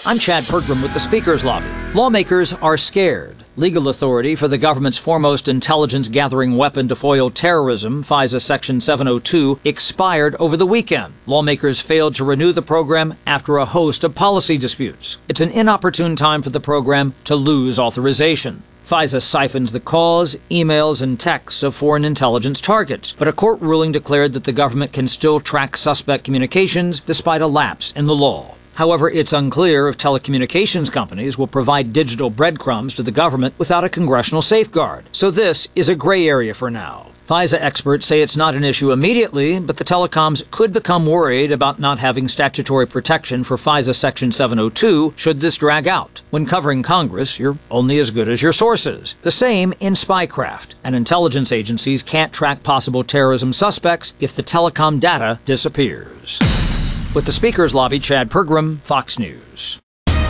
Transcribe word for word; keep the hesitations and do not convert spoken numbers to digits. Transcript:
I'm Chad Pergram with the Speaker's Lobby. Lawmakers are scared. Legal authority for the government's foremost intelligence-gathering weapon to foil terrorism, FISA Section seven oh two, expired over the weekend. Lawmakers failed to renew the program after a host of policy disputes. It's an inopportune time for the program to lose authorization. FISA siphons the calls, emails, and texts of foreign intelligence targets, but a court ruling declared that the government can still track suspect communications despite a lapse in the law. However, it's unclear if telecommunications companies will provide digital breadcrumbs to the government without a congressional safeguard. So this is a gray area for now. FISA experts say it's not an issue immediately, but the telecoms could become worried about not having statutory protection for FISA Section seven oh two should this drag out. When covering Congress, you're only as good as your sources. The same in spycraft, and intelligence agencies can't track possible terrorism suspects if the telecom data disappears. With the Speaker's Lobby, Chad Pergram, Fox News.